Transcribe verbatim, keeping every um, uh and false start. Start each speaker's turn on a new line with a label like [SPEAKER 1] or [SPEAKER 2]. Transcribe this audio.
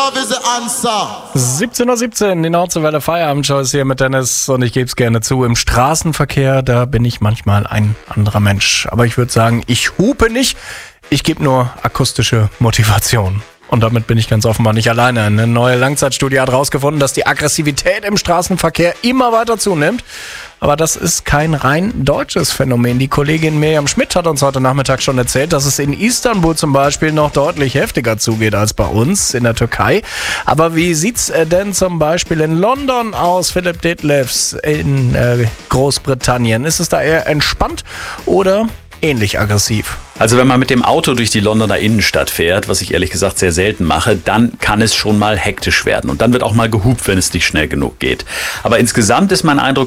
[SPEAKER 1] love is the answer.
[SPEAKER 2] siebzehn Uhr siebzehn, die Nordseewelle Feierabendshow ist hier mit Dennis und ich gebe es gerne zu, im Straßenverkehr, da bin ich manchmal ein anderer Mensch. Aber ich würde sagen, ich hupe nicht, ich gebe nur akustische Motivation. Und damit bin ich ganz offenbar nicht alleine. Eine neue Langzeitstudie hat herausgefunden, dass die Aggressivität im Straßenverkehr immer weiter zunimmt. Aber das ist kein rein deutsches Phänomen. Die Kollegin Miriam Schmidt hat uns heute Nachmittag schon erzählt, dass es in Istanbul zum Beispiel noch deutlich heftiger zugeht als bei uns in der Türkei. Aber wie sieht's denn zum Beispiel in London aus, Philipp Detlefs, in äh, Großbritannien? Ist es da eher entspannt oder ähnlich aggressiv?
[SPEAKER 3] Also wenn man mit dem Auto durch die Londoner Innenstadt fährt, was ich ehrlich gesagt sehr selten mache, dann kann es schon mal hektisch werden. Und dann wird auch mal gehupt, wenn es nicht schnell genug geht. Aber insgesamt ist mein Eindruck,